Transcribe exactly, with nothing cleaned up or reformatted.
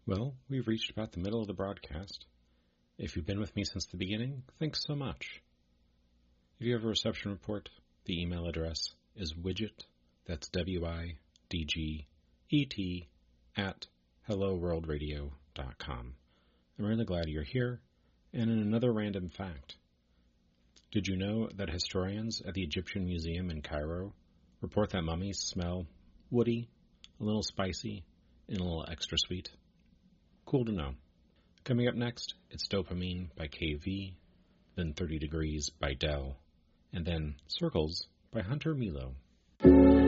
Well, we've reached about the middle of the broadcast. If you've been with me since the beginning, thanks so much. If you have a reception report, the email address is widget, that's W I D G E T, at hello world radio dot com. I'm really glad you're here, and in another random fact, did you know that historians at the Egyptian Museum in Cairo report that mummies smell woody, a little spicy, and a little extra sweet? Cool to know. Coming up next, it's Dopamine by K V, then thirty Degrees by Dell, and then Circles by Hunter Milo.